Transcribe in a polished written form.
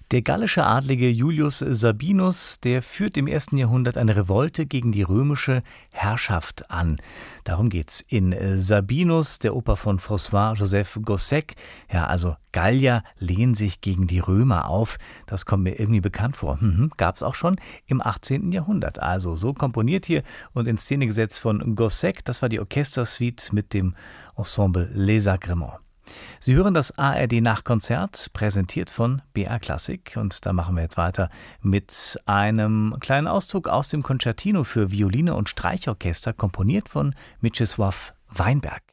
Der gallische Adlige Julius Sabinus, der führt im 1. Jahrhundert eine Revolte gegen die römische Herrschaft an. Darum geht's in Sabinus, der Oper von François-Joseph Gossec. Ja, also Gallier lehnen sich gegen die Römer auf. Das kommt mir irgendwie bekannt vor. Gab's auch schon im 18. Jahrhundert. Also so komponiert hier und in Szene gesetzt von Gossec. Das war die Orchestersuite mit dem Ensemble Les Agremens. Sie hören das ARD-Nachkonzert, präsentiert von BR Klassik. Und da machen wir jetzt weiter mit einem kleinen Auszug aus dem Concertino für Violine und Streichorchester, komponiert von Mieczysław Weinberg.